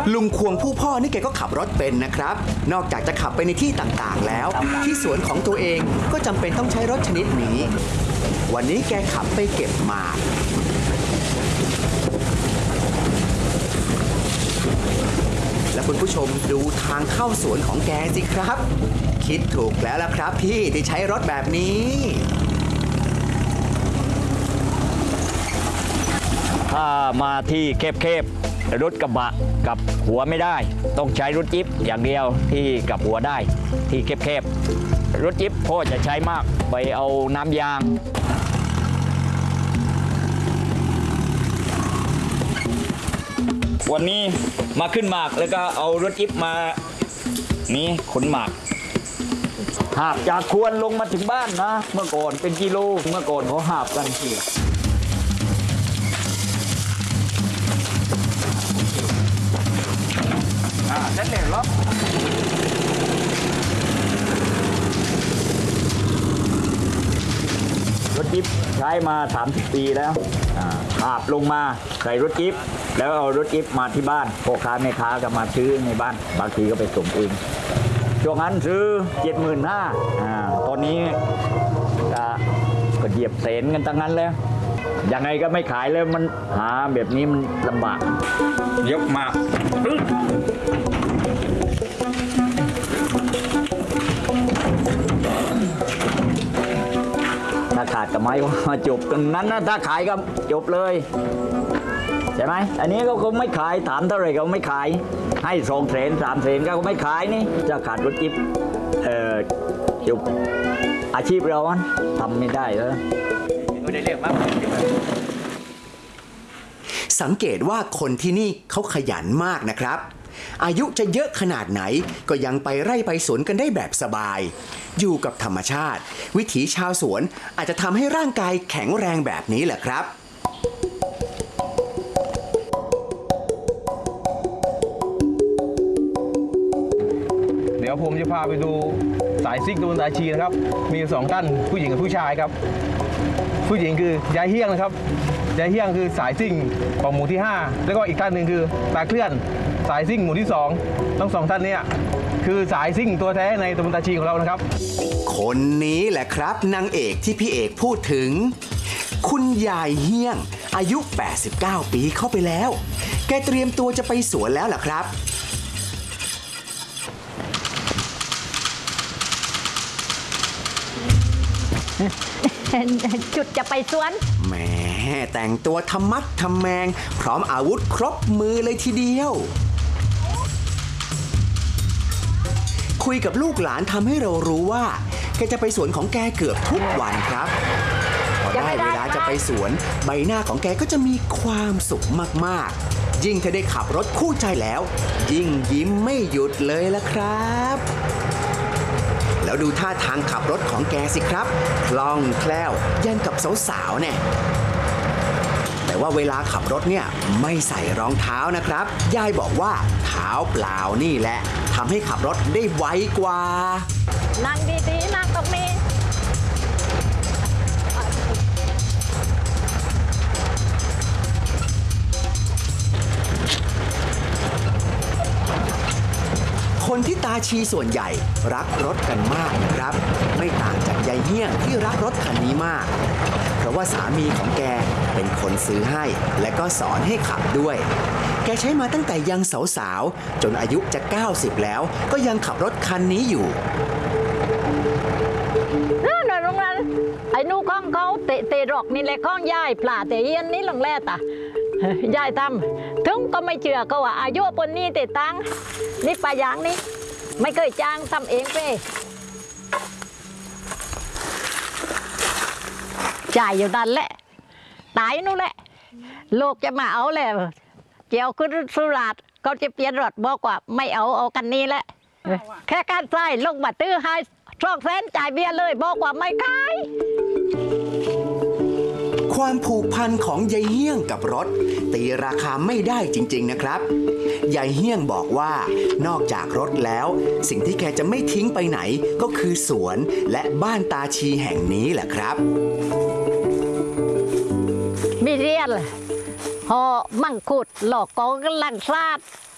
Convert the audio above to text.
ลุงควงผู้พ่อนี่แกก็ขับรถเป็นนะครับนอกจากจะขับไปในที่ต่างๆแล้วที่สวนของตัวเองก็จำเป็นต้องใช้รถชนิดนี้วันนี้แกขับไปเก็บหมากและคุณผู้ชมดูทางเข้าสวนของแกสิครับคิดถูกแล้วล่ะครับพี่ที่ใช้รถแบบนี้ถ้ามาที่แคบๆรถกระบะกับหัวไม่ได้ต้องใช้รถจิ๊บอย่างเดียวที่กับหัวได้ที่แคบๆรถจิ๊บพ่อจะใช้มากไปเอาน้ำยางวันนี้มาขึ้นหมากแล้วก็เอารถจิ๊บมานี่ขนหมากหาบจากควรลงมาถึงบ้านนะเมื่อก่อนเป็นกิโลเมื่อก่อนเขาหาบกันทีนั่นเองเหรอรถจิ๊บใช้มา30 ปีแล้วหาบลงมาใส่รถจิ๊บแล้วเอารถจิ๊บมาที่บ้านพ่อค้าแม่ค้าก็มาซื้อในบ้านบางทีก็ไปส่งเองช่วงนั้นซื้อ 75,000ตอนนี้ก็เหยียบแสนกันตั้งนั้นแล้วยังไงก็ไม่ขายแล้วมันหาแบบนี้มันลำบากยกมาถ้าขาดกับไม้ก็จบตรงนั้นนะถ้าขายก็จบเลยใช่ไหมอันนี้ก็ไม่ขายถามเท่าไหร่ก็ไม่ขายให้2 แสน 3 แสนก็ไม่ขายนี่จะขาดรถจิ๊บจบอาชีพเราทำไม่ได้แล้วได้เรียกมากสังเกตว่าคนที่นี่เขาขยันมากนะครับอายุจะเยอะขนาดไหนก็ยังไปไร่ไปสวนกันได้แบบสบายอยู่กับธรรมชาติวิถีชาวสวนอาจจะทำให้ร่างกายแข็งแรงแบบนี้แหละครับเดี๋ยวผมจะพาไปดูสายซิ่งตูนสายชีนะครับมี2 ท่านผู้หญิงกับผู้ชายครับผู้หญิงคือยายเฮี้ยงนะครับยายเฮี้ยงคือสายซิ่งของหมู่ที่5แล้วก็อีกท่านหนึ่งคือตาเคลื่อนสายซิ่งหมู่ที่2ทั้ง2 ท่านนี้คือสายซิ่งตัวแท้ในตำบลตาชีของเรานะครับคนนี้แหละครับนางเอกที่พี่เอกพูดถึงคุณยายเฮี้ยงอายุ89 ปีเข้าไปแล้วแกเตรียมตัวจะไปสวนแล้วล่ะครับจุดจะไปสวนแหมแต่งตัวทำมัดทำแมงพร้อมอาวุธครบมือเลยทีเดียวคุยกับลูกหลานทำให้เรารู้ว่าแกจะไปสวนของแกเกือบทุกวันครับพอได้เวลาจะไปสวนใบหน้าของแกก็จะมีความสุขมากๆยิ่งถ้าได้ขับรถคู่ใจแล้วยิ่งยิ้มไม่หยุดเลยล่ะครับแล้วดูท่าทางขับรถของแกสิครับคล่องแคล่วยันกับสาวๆเนี่ยแต่ว่าเวลาขับรถเนี่ยไม่ใส่รองเท้านะครับยายบอกว่าเท้าเปล่านี่แหละทำให้ขับรถได้ไวกว่านั่งดีๆนั่งตรงนี้คนที่ตาชีส่วนใหญ่รักรถกันมากนะครับไม่ต่างจากยายเฮี้ยงที่รักรถคันนี้มากเพราะว่าสามีของแกเป็นคนซื้อให้และก็สอนให้ขับด้วยแกใช้มาตั้งแต่ยังสาวๆจนอายุจะ90แล้วก็ยังขับรถคันนี้อยู่นั่นโรงงานไอ้นู่ข้องเขาเตะรอกนี่แหละข้องย่ายปลาเตะเย็นนี่หลังแร่ตายายทำถึงก็ไม่เชื่อก็ว่าอายุปนนี้เตะตังนี่ปลาอย่างนี้ไม่เคยจ้างทำเองเป้จ่ายอยู่ดันแหละตายนู่นแหละลูกจะมาเอาแหละเกี่ยวขึ้นสุราษฎร์ก็จะเปลี่ยนรถบอกว่าไม่เอากันนี้แหละแค่การใส่ลงมาตื้อให้2 แสนจ่ายเบี้ยเลยบอกว่าไม่ขายความผูกพันของยายเฮี้ยงกับรถตีราคาไม่ได้จริงๆนะครับยายเฮี้ยงบอกว่านอกจากรถแล้วสิ่งที่แกจะไม่ทิ้งไปไหนก็คือสวนและบ้านตาชีแห่งนี้แหละครับมีเรียนหอมังคุดหลอกกองกันลังซาด